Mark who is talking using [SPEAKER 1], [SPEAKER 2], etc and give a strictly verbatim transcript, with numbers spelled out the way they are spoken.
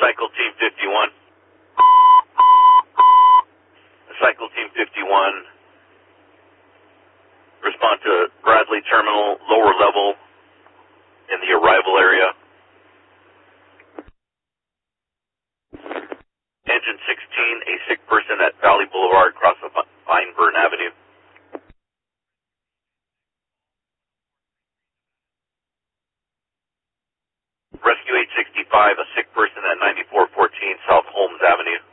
[SPEAKER 1] Cycle Team fifty-one. Cycle Team fifty-one. Respond to Bradley Terminal, lower level in the arrival area. Engine sixteen, a sick person at Valley Boulevard across the Vineburn Avenue. Rescue eight sixty-five, a sick person at ninety-four fourteen South Holmes Avenue.